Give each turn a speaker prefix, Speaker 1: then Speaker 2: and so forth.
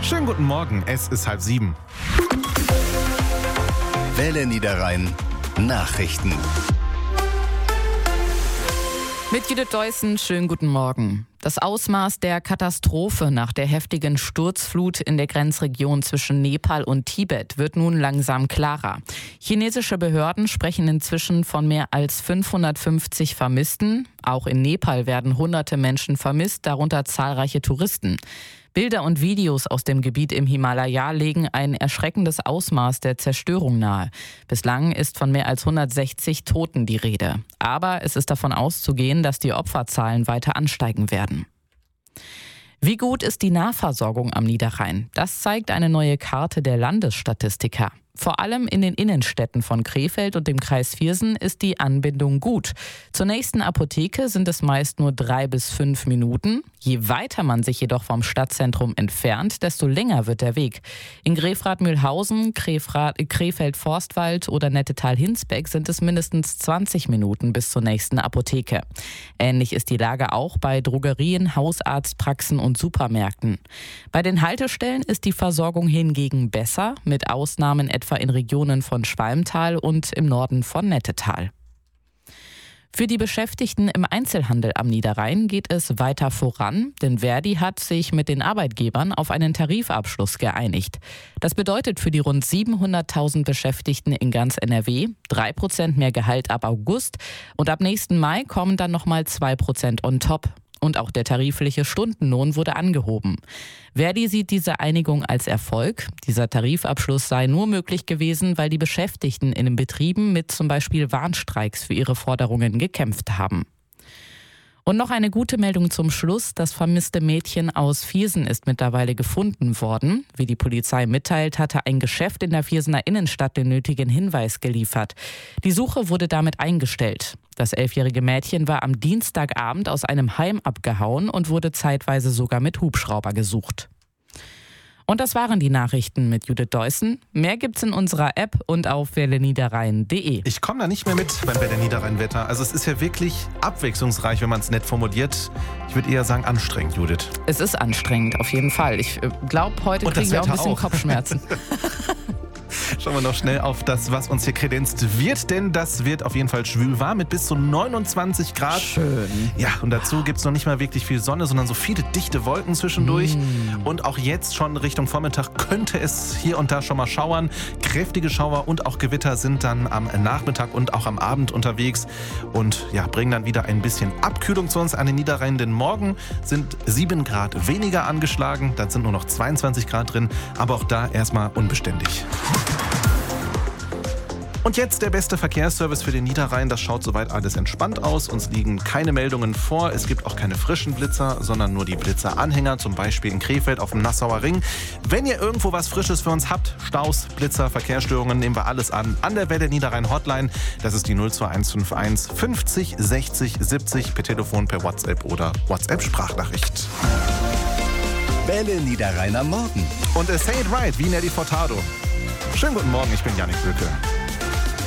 Speaker 1: Schönen guten Morgen, es ist 6:30.
Speaker 2: Welle Niederrhein Nachrichten.
Speaker 3: Mit Judith Deussen, schönen guten Morgen. Das Ausmaß der Katastrophe nach der heftigen Sturzflut in der Grenzregion zwischen Nepal und Tibet wird nun langsam klarer. Chinesische Behörden sprechen inzwischen von mehr als 550 Vermissten. Auch in Nepal werden hunderte Menschen vermisst, darunter zahlreiche Touristen. Bilder und Videos aus dem Gebiet im Himalaya legen ein erschreckendes Ausmaß der Zerstörung nahe. Bislang ist von mehr als 160 Toten die Rede. Aber es ist davon auszugehen, dass die Opferzahlen weiter ansteigen werden. Wie gut ist die Nahversorgung am Niederrhein? Das zeigt eine neue Karte der Landesstatistiker. Vor allem in den Innenstädten von Krefeld und dem Kreis Viersen ist die Anbindung gut. Zur nächsten Apotheke sind es meist nur 3 bis 5 Minuten. Je weiter man sich jedoch vom Stadtzentrum entfernt, desto länger wird der Weg. In Grefrath-Mühlhausen, Krefeld-Forstwald oder Nettetal-Hinsbeck sind es mindestens 20 Minuten bis zur nächsten Apotheke. Ähnlich ist die Lage auch bei Drogerien, Hausarztpraxen und Supermärkten. Bei den Haltestellen ist die Versorgung hingegen besser, mit Ausnahmen etwa in Regionen von Schwalmtal und im Norden von Nettetal. Für die Beschäftigten im Einzelhandel am Niederrhein geht es weiter voran, denn Verdi hat sich mit den Arbeitgebern auf einen Tarifabschluss geeinigt. Das bedeutet für die rund 700.000 Beschäftigten in ganz NRW 3% mehr Gehalt ab August und ab nächsten Mai kommen dann nochmal 2% on top. Und auch der tarifliche Stundenlohn wurde angehoben. Verdi sieht diese Einigung als Erfolg. Dieser Tarifabschluss sei nur möglich gewesen, weil die Beschäftigten in den Betrieben mit zum Beispiel Warnstreiks für ihre Forderungen gekämpft haben. Und noch eine gute Meldung zum Schluss. Das vermisste Mädchen aus Viersen ist mittlerweile gefunden worden. Wie die Polizei mitteilt, hatte ein Geschäft in der Viersener Innenstadt den nötigen Hinweis geliefert. Die Suche wurde damit eingestellt. Das 11-jährige Mädchen war am Dienstagabend aus einem Heim abgehauen und wurde zeitweise sogar mit Hubschrauber gesucht. Und das waren die Nachrichten mit Judith Deussen. Mehr gibt's in unserer App und auf welleniederrhein.de.
Speaker 1: Ich komme da nicht mehr mit beim Welle Niederrhein-Wetter. Also es ist ja wirklich abwechslungsreich, wenn man es nett formuliert. Ich würde eher sagen anstrengend, Judith.
Speaker 3: Es ist anstrengend, auf jeden Fall. Ich glaube, heute
Speaker 1: Und
Speaker 3: kriegen wir auch ein bisschen
Speaker 1: auch.
Speaker 3: Kopfschmerzen.
Speaker 1: Schauen wir noch schnell auf das, was uns hier kredenzt wird, denn das wird auf jeden Fall schwül warm mit bis zu 29 Grad.
Speaker 3: Schön.
Speaker 1: Ja, und dazu gibt es noch nicht mal wirklich viel Sonne, sondern so viele dichte Wolken zwischendurch. Und auch jetzt schon Richtung Vormittag könnte es hier und da schon mal schauern. Kräftige Schauer und auch Gewitter sind dann am Nachmittag und auch am Abend unterwegs und ja, bringen dann wieder ein bisschen Abkühlung zu uns an den Niederrhein, denn morgen sind 7 Grad weniger angeschlagen, dann sind nur noch 22 Grad drin, aber auch da erstmal unbeständig. Und jetzt der beste Verkehrsservice für den Niederrhein. Das schaut soweit alles entspannt aus. Uns liegen keine Meldungen vor. Es gibt auch keine frischen Blitzer, sondern nur die Blitzeranhänger, zum Beispiel in Krefeld auf dem Nassauer Ring. Wenn ihr irgendwo was Frisches für uns habt, Staus, Blitzer, Verkehrsstörungen, nehmen wir alles an der Welle Niederrhein Hotline. Das ist die 02151 50 60 70 per Telefon, per WhatsApp oder WhatsApp-Sprachnachricht.
Speaker 2: Welle Niederrhein am Morgen.
Speaker 1: Und Say It Right wie Nelly Furtado. Schönen guten Morgen, ich bin Janik Böcke.